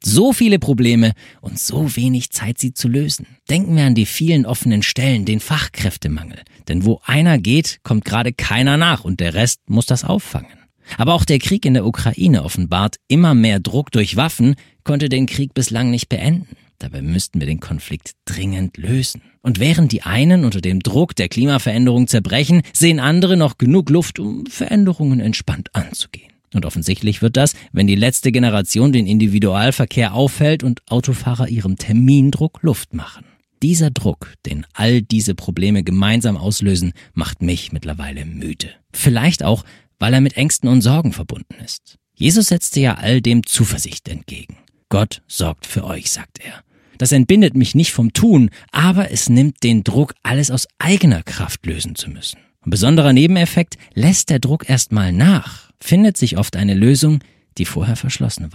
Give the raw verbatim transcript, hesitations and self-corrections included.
So viele Probleme und so wenig Zeit, sie zu lösen. Denken wir an die vielen offenen Stellen, den Fachkräftemangel. Denn wo einer geht, kommt gerade keiner nach und der Rest muss das auffangen. Aber auch der Krieg in der Ukraine offenbart immer mehr Druck durch Waffen, konnte den Krieg bislang nicht beenden. Dabei müssten wir den Konflikt dringend lösen. Und während die einen unter dem Druck der Klimaveränderung zerbrechen, sehen andere noch genug Luft, um Veränderungen entspannt anzugehen. Und offensichtlich wird das, wenn die letzte Generation den Individualverkehr aufhält und Autofahrer ihrem Termindruck Luft machen. Dieser Druck, den all diese Probleme gemeinsam auslösen, macht mich mittlerweile müde. Vielleicht auch, weil er mit Ängsten und Sorgen verbunden ist. Jesus setzte ja all dem Zuversicht entgegen. Gott sorgt für euch, sagt er. Das entbindet mich nicht vom Tun, aber es nimmt den Druck, alles aus eigener Kraft lösen zu müssen. Ein besonderer Nebeneffekt: lässt der Druck erstmal nach, findet sich oft eine Lösung, die vorher verschlossen war.